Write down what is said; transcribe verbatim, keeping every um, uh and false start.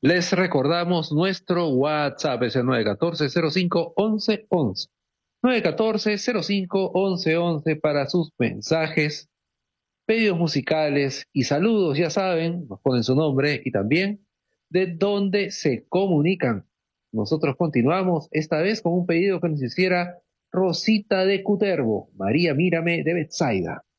Les recordamos nuestro WhatsApp, es el nueve uno cuatro, cero cinco, once once. nueve uno cuatro, cero cinco, once once para sus mensajes, pedidos musicales y saludos, ya saben, nos ponen su nombre y también de dónde se comunican. Nosotros continuamos esta vez con un pedido que nos hiciera Rosita de Cutervo, María Mírame de Betsaida.